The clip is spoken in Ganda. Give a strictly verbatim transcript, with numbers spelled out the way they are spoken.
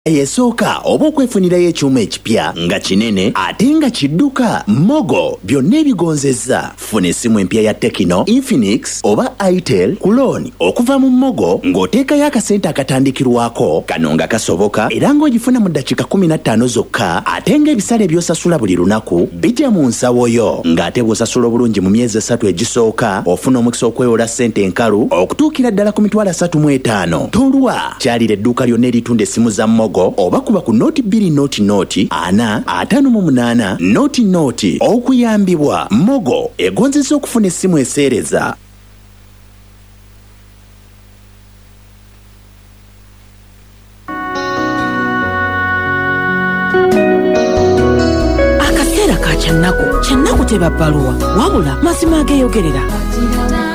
Yesooka oba okwefunirayo ekyuma ekipya nga kinene ate nga kidduka. Mogo byonna ebigonzezza. Funa essimu empya ya Tecno, Infinix oba Itel ku looni okuva mu Mogo ng'oteekayo akasente akatandikirwako. Kano nga kasoboka era ng'ogifuna mu ddakiika kumi na ttaano zokka ate ng'ebisale by'osasula buli lunaku bijja mu nsawo yo. Ng'ate bw'osasula obulungi mu myezi esatu egisooka ofuna omukisa okwewola ssente enkalu okutuukira ddala ku mitwalo asatu mu etaano. Tolwa kyalira edduuka lyonna eritunda essimu za Mogo oba kuba ku nooti bbiri nooti nooti ana ataano mu munaana nooti nooti okuyambibwa. Mogo egonzesa okufuna essimu eseereza. Akaseera ka kyannaku kyannaku teba bbaluwa wabula mazima ageeyogerera.